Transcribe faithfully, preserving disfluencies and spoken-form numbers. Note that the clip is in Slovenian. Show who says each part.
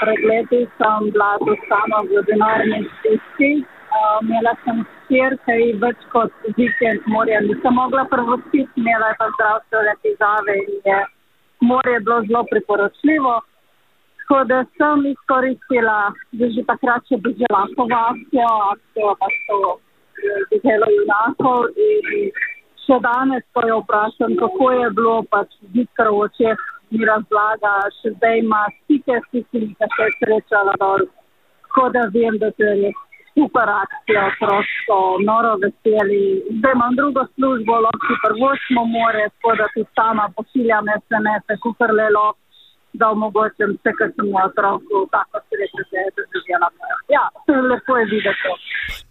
Speaker 1: pred leti sem bila tu sama v denarni stiski. Uh, imela sem hčer, ki več kot vikend morja nisem mogla prvostiti, imela je pa zdravstvene težave in je morje bilo zelo priporočljivo. Tako da sem izkoristila, da že takrat še bežala po akcijo, akcijo pa so beželo junakov in še danes, ko jo vprašam, kako je bilo, pač zikr v očeh mi razlaga, še zdaj ima stike s tistimi, ki se je srečala dol. Tako da vem, da to je res super akcija, prosto, noro veseli. Zdaj imam drugo službo, lahko prvočimo more, tako da tudi sama pošiljam es em es-e, kukor le lahko, da omogočim vse, kar sem v otroku, tako sreče se je doživela. Ja, lepo je videti.